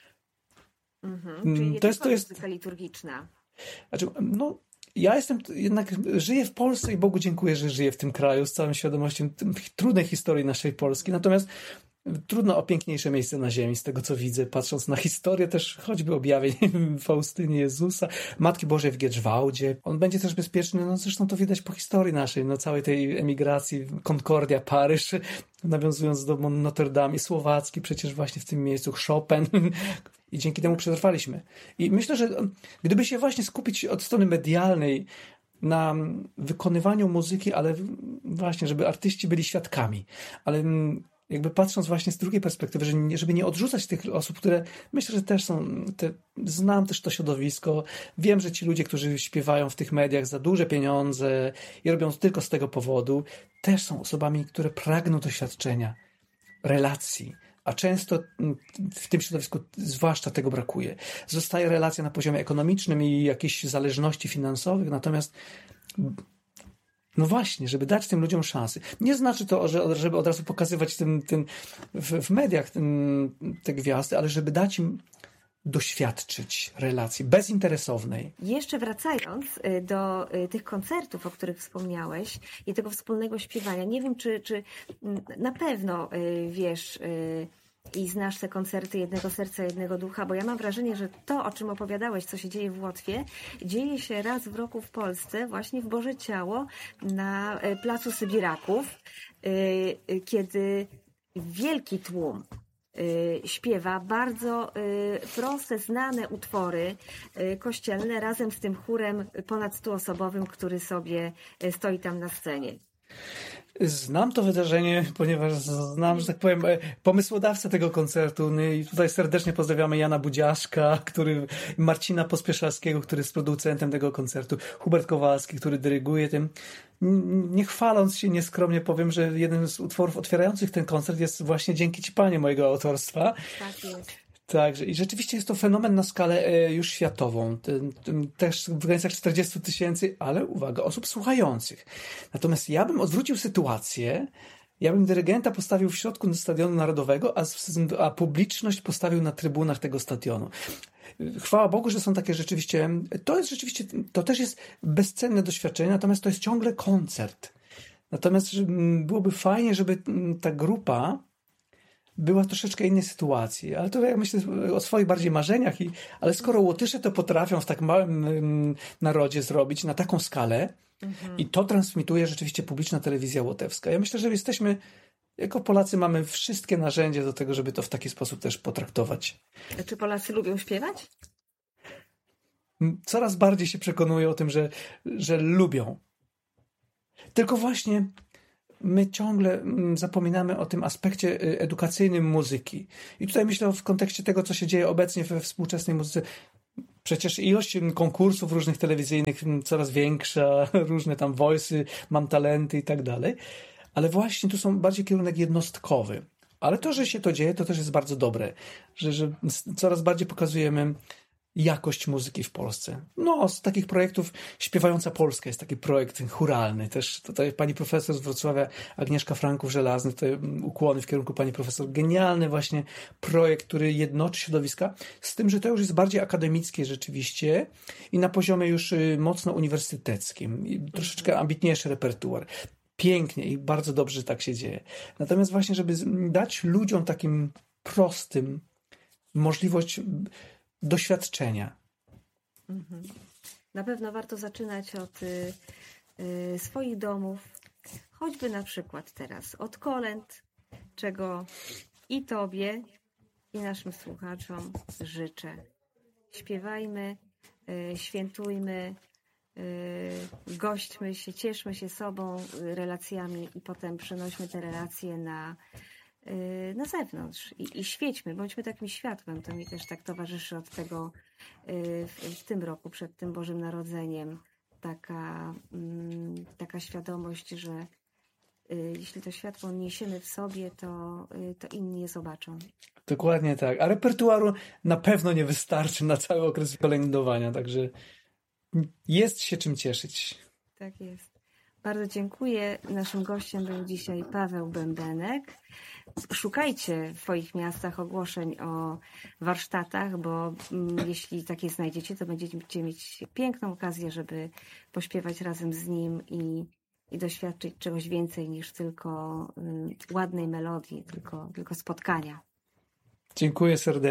Czyli nie to jest muzyka liturgiczna. Znaczy, ja żyję w Polsce i Bogu dziękuję, że żyję w tym kraju z całą świadomością trudnej historii naszej Polski. Natomiast trudno o piękniejsze miejsce na ziemi, z tego co widzę, patrząc na historię też choćby objawień Faustyny Jezusa, Matki Bożej w Giedrzwałdzie. On będzie też bezpieczny, zresztą to widać po historii naszej, całej tej emigracji, Concordia, Paryż, nawiązując do Notre Dame i Słowacki, przecież właśnie w tym miejscu Chopin i dzięki temu przetrwaliśmy. I myślę, że gdyby się właśnie skupić od strony medialnej na wykonywaniu muzyki, ale właśnie, żeby artyści byli świadkami, ale jakby patrząc właśnie z drugiej perspektywy, żeby nie odrzucać tych osób, które myślę, że też znam też to środowisko, wiem, że ci ludzie, którzy śpiewają w tych mediach za duże pieniądze i robią to tylko z tego powodu, też są osobami, które pragną doświadczenia, relacji, a często w tym środowisku zwłaszcza tego brakuje. Zostaje relacja na poziomie ekonomicznym i jakichś zależności finansowych, natomiast właśnie, żeby dać tym ludziom szansę. Nie znaczy to, żeby od razu pokazywać w mediach te gwiazdy, ale żeby dać im doświadczyć relacji bezinteresownej. Jeszcze wracając do tych koncertów, o których wspomniałeś i tego wspólnego śpiewania. Nie wiem, czy na pewno wiesz i znasz te koncerty Jednego Serca, Jednego Ducha, bo ja mam wrażenie, że to, o czym opowiadałeś, co się dzieje w Łotwie, dzieje się raz w roku w Polsce, właśnie w Boże Ciało na Placu Sybiraków, kiedy wielki tłum śpiewa bardzo proste, znane utwory kościelne razem z tym chórem ponad 100-osobowym, który sobie stoi tam na scenie. Znam to wydarzenie, ponieważ znam, że tak powiem, pomysłodawcę tego koncertu. I tutaj serdecznie pozdrawiamy Jana Budziaszka, Marcina Pospieszalskiego, który jest producentem tego koncertu, Hubert Kowalski, który dyryguje tym. Nie chwaląc się nieskromnie powiem, że jeden z utworów otwierających ten koncert jest właśnie Dzięki Ci Panie mojego autorstwa. Tak jest. Także i rzeczywiście jest to fenomen na skalę już światową. Też w granicach 40 000, ale uwaga, osób słuchających. Natomiast ja bym odwrócił sytuację Ja bym dyrygenta postawił w środku Stadionu Narodowego, a publiczność postawił na trybunach tego stadionu. Chwała Bogu, że są takie rzeczywiście, to też jest bezcenne doświadczenie, natomiast to jest ciągle koncert. Natomiast byłoby fajnie, żeby ta grupa była w troszeczkę innej sytuacji. Ale to ja myślę o swoich bardziej marzeniach, ale skoro Łotysze to potrafią w tak małym narodzie zrobić na taką skalę i to transmituje rzeczywiście publiczna telewizja łotewska. Ja myślę, że jesteśmy, jako Polacy mamy wszystkie narzędzia do tego, żeby to w taki sposób też potraktować. A czy Polacy lubią śpiewać? Coraz bardziej się przekonuję o tym, że lubią. Tylko właśnie my ciągle zapominamy o tym aspekcie edukacyjnym muzyki. I tutaj myślę w kontekście tego, co się dzieje obecnie we współczesnej muzyce. Przecież ilość konkursów różnych telewizyjnych coraz większa, różne tam voice'y, mam talenty i tak dalej. Ale właśnie tu są bardziej kierunek jednostkowy. Ale to, że się to dzieje, to też jest bardzo dobre. Że coraz bardziej pokazujemy jakość muzyki w Polsce. No, z takich projektów Śpiewająca Polska jest taki projekt chóralny. Też tutaj pani profesor z Wrocławia, Agnieszka Franków-Żelazny, tutaj ukłony w kierunku pani profesor. Genialny właśnie projekt, który jednoczy środowiska, z tym, że to już jest bardziej akademickie rzeczywiście i na poziomie już mocno uniwersyteckim. I troszeczkę ambitniejszy repertuar. Pięknie i bardzo dobrze, że tak się dzieje. Natomiast właśnie, żeby dać ludziom takim prostym możliwość doświadczenia. Na pewno warto zaczynać od swoich domów, choćby na przykład teraz od kolęd, czego i Tobie, i naszym słuchaczom życzę. Śpiewajmy, świętujmy, gośćmy się, cieszmy się sobą, relacjami i potem przenośmy te relacje na zewnątrz i świećmy, bądźmy takim światłem. To mi też tak towarzyszy od tego w tym roku, przed tym Bożym Narodzeniem, taka świadomość, że jeśli to światło niesiemy w sobie, to inni je zobaczą. Dokładnie tak. A repertuaru na pewno nie wystarczy na cały okres kolędowania, także jest się czym cieszyć. Tak jest. Bardzo dziękuję. Naszym gościem był dzisiaj Paweł Bębenek. Szukajcie w swoich miastach ogłoszeń o warsztatach, bo jeśli takie znajdziecie, to będziecie mieć piękną okazję, żeby pośpiewać razem z nim i doświadczyć czegoś więcej niż tylko ładnej melodii, tylko spotkania. Dziękuję serdecznie.